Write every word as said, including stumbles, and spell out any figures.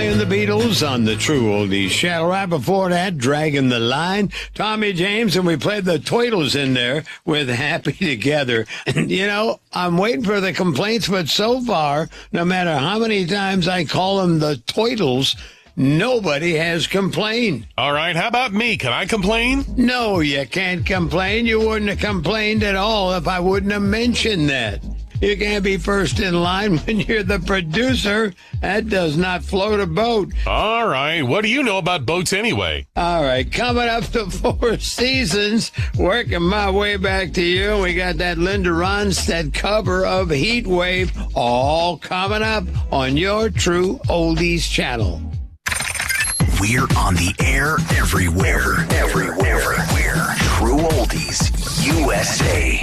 and the Beatles on the True Oldies channel. Right before that, Dragging the Line, Tommy James, and we played the Toidles in there with Happy Together. And, you know, I'm waiting for the complaints, but so far, no matter how many times I call them the Toidles, nobody has complained. All right, how about me? Can I complain? No, you can't complain. You wouldn't have complained at all if I wouldn't have mentioned that. You can't be first in line when you're the producer. That does not float a boat. All right, what do you know about boats anyway? All right, coming up to Four Seasons, working my way back to you. We got that Linda Ronstadt cover of Heat Wave, all coming up on your True Oldies channel. We're on the air everywhere, everywhere, everywhere. True Oldies U S A.